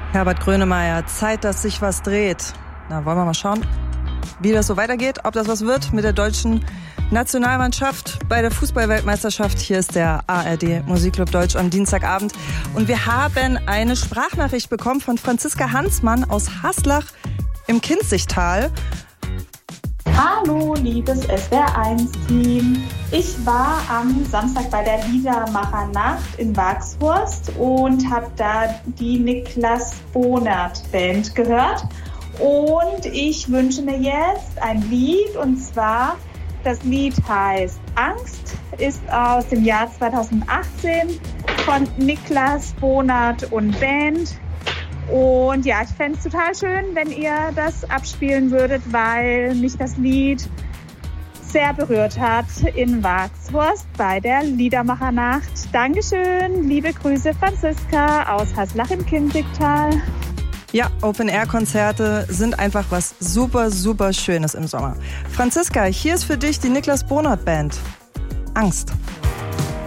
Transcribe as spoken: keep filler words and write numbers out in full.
Herbert Grönemeyer, Zeit, dass sich was dreht. Na, wollen wir mal schauen, wie das so weitergeht, ob das was wird mit der deutschen Nationalmannschaft bei der Fußball-Weltmeisterschaft. Hier ist der A R D Musikclub Deutsch am Dienstagabend. Und wir haben eine Sprachnachricht bekommen von Franziska Hansmann aus Haslach im Kinzigtal. Hallo, liebes S W R eins Team. Ich war am Samstag bei der Liedermachernacht in Wagshorst und habe da die Niklas Bonert Band gehört. Und ich wünsche mir jetzt ein Lied, und zwar das Lied heißt Angst, ist aus dem Jahr zweitausendachtzehn von Niklas Bonert und Band. Und ja, ich fände es total schön, wenn ihr das abspielen würdet, weil mich das Lied sehr berührt hat in Wagshorst bei der Liedermachernacht. Dankeschön, liebe Grüße, Franziska aus Haslach im Kinzigtal. Ja, Open-Air-Konzerte sind einfach was super, super Schönes im Sommer. Franziska, hier ist für dich die Niklas Bonert Band. Angst.